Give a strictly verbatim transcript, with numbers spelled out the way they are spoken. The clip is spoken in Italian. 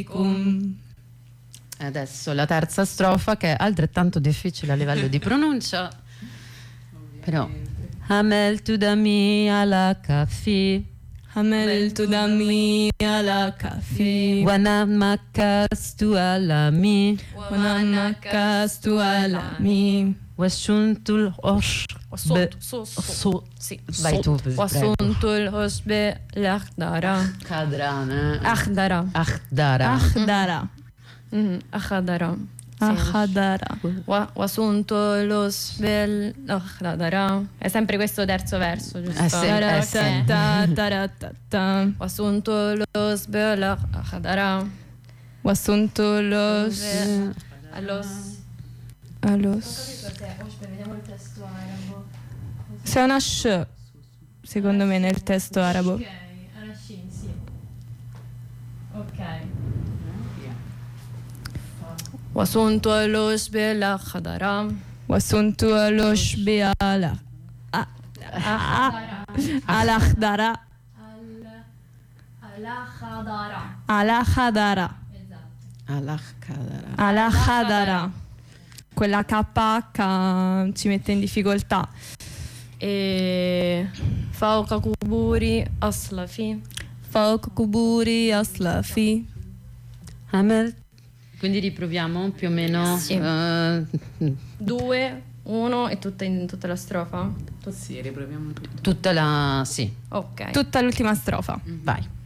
عليكم. Adesso la terza strofa, che è altrettanto difficile a livello di pronuncia, però عملت دمي على كفي حملت دمي على كفي وانا مكست ألمي وانا نكست ألمي وصنت العشب وصنت صو صو sì vai tu وصنت العشب الأخضر Cadrana أخضر Akhdara أخضر أخضر أخضر وصنت العشب الأخضر è sempre questo terzo verso, giusto? Eh sì, eh sì. وصنت العشب الأخضر وصنت العشب Alos. Vediamo il testo arabo. C'è una sh, secondo me, nel testo arabo. Ok, Arashin, sì. Ok. وصنت العشب الأخضر وصنت العشب على على خضرة Alla Khadara. على خضرة Al-Akhdara على خضرة. Quella K H ci mette in difficoltà. E فوق قبور أصلافي فوق قبور أصلافي. Hamel. Quindi riproviamo più o meno Sì. uh, Due, uno e tutta, in, tutta la strofa? Sì, riproviamo tutto. tutta la sì. Ok. Tutta l'ultima strofa. Vai.